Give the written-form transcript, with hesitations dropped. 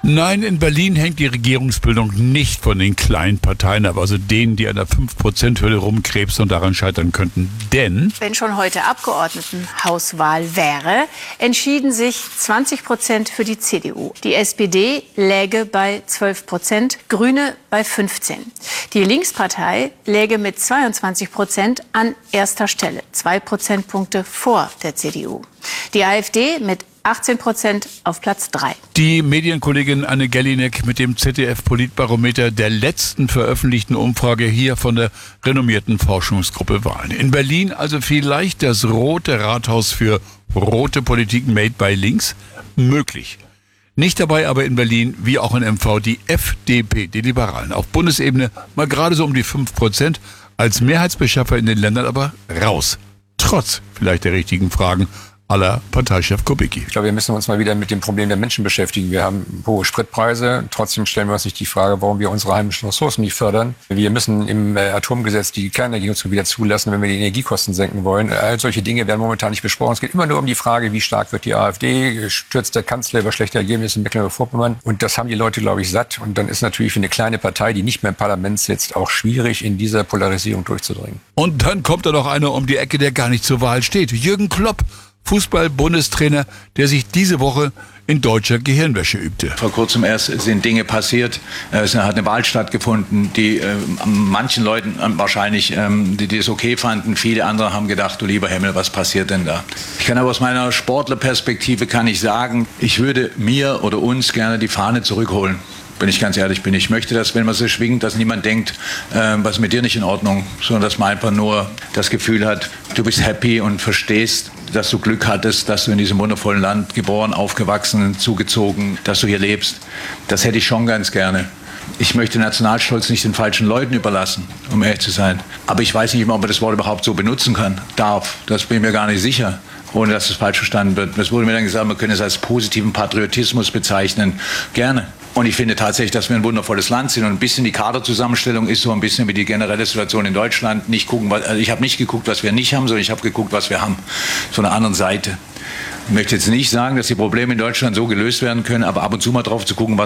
Nein, in Berlin hängt die Regierungsbildung nicht von den kleinen Parteien ab, also denen, die an der 5%-Hürde rumkrebsen und daran scheitern könnten. Denn wenn schon heute Abgeordnetenhauswahl wäre, entschieden sich 20% für die CDU. Die SPD läge bei 12%, Grüne bei 15%. Die Linkspartei läge mit 22% an erster Stelle, 2 Prozentpunkte vor der CDU. Die AfD mit 18% auf Platz 3. die Medienkollegin Anne Gellinek mit dem ZDF-Politbarometer der letzten veröffentlichten Umfrage hier von der renommierten Forschungsgruppe Wahlen. In Berlin also vielleicht das rote Rathaus für rote Politik made by links? Möglich. Nicht dabei aber in Berlin, wie auch in MV, die FDP, die Liberalen. Auf Bundesebene mal gerade so um die 5%, als Mehrheitsbeschaffer in den Ländern aber raus. Trotz vielleicht der richtigen Fragen aller Parteichef Kubicki. Ich glaube, wir müssen uns mal wieder mit dem Problem der Menschen beschäftigen. Wir haben hohe Spritpreise. Trotzdem stellen wir uns nicht die Frage, warum wir unsere heimischen Ressourcen nicht fördern. Wir müssen im Atomgesetz die Kernenergienutzung wieder zulassen, wenn wir die Energiekosten senken wollen. All solche Dinge werden momentan nicht besprochen. Es geht immer nur um die Frage, wie stark wird die AfD, stürzt der Kanzler über schlechte Ergebnisse in Mecklenburg-Vorpommern. Und das haben die Leute, glaube ich, satt. Und dann ist natürlich für eine kleine Partei, die nicht mehr im Parlament sitzt, auch schwierig, in dieser Polarisierung durchzudringen. Und dann kommt da noch einer um die Ecke, der gar nicht zur Wahl steht. Jürgen Klopp, Fußball-Bundestrainer, der sich diese Woche in deutscher Gehirnwäsche übte. Vor kurzem erst sind Dinge passiert. Es hat eine Wahl stattgefunden, die manchen Leuten wahrscheinlich, die es okay fanden. Viele andere haben gedacht, du lieber Himmel, was passiert denn da? Ich kann aber aus meiner Sportlerperspektive kann ich sagen, ich würde mir oder uns gerne die Fahne zurückholen. Wenn ich ganz ehrlich bin. Ich möchte, dass, wenn man so schwingt, dass niemand denkt, was ist mit dir nicht in Ordnung, sondern dass man einfach nur das Gefühl hat, du bist happy und verstehst, dass du Glück hattest, dass du in diesem wundervollen Land geboren, aufgewachsen, zugezogen, dass du hier lebst. Das hätte ich schon ganz gerne. Ich möchte Nationalstolz nicht den falschen Leuten überlassen, um ehrlich zu sein. Aber ich weiß nicht immer, ob man das Wort überhaupt so benutzen darf. Das bin ich mir gar nicht sicher, ohne dass es falsch verstanden wird. Es wurde mir dann gesagt, man könne es als positiven Patriotismus bezeichnen. Gerne. Und ich finde tatsächlich, dass wir ein wundervolles Land sind. Und ein bisschen die Kaderzusammenstellung ist so ein bisschen wie die generelle Situation in Deutschland. Ich habe nicht geguckt, was wir nicht haben, sondern ich habe geguckt, was wir haben. Von der anderen Seite. Ich möchte jetzt nicht sagen, dass die Probleme in Deutschland so gelöst werden können, aber ab und zu mal drauf zu gucken, was